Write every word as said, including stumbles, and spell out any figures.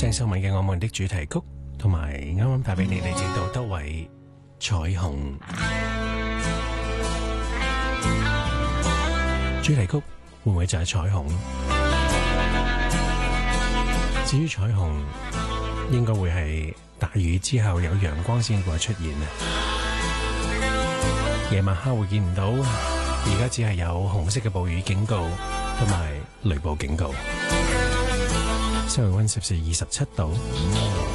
鄭秀文嘅《我們的主題曲》，同埋啱啱帶俾你嚟自杜德偉彩虹主題曲，會唔會就係彩虹？至於彩虹，應該會係大雨之後有陽光先會出現啊！夜晚黑會見唔到，而家只係有紅色嘅暴雨警告同埋雷暴警告。室外溫攝氏二十七度。